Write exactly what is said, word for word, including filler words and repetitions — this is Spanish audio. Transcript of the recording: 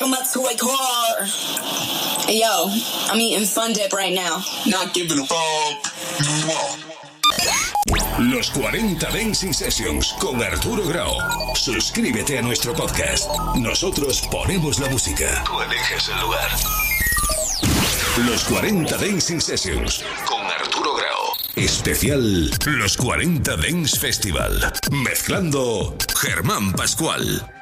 like I'm a toy car. Hey, yo, I'm eating Fun Dip right now. Not giving a fuck. Los cuarenta Dancing Sessions con Arturo Grau. Suscríbete a nuestro podcast. Nosotros ponemos la música. Tú eliges el lugar. Los cuarenta Dancing Sessions con Arturo Grau. Especial Los cuarenta Dance Festival. Mezclando Germán Pascual.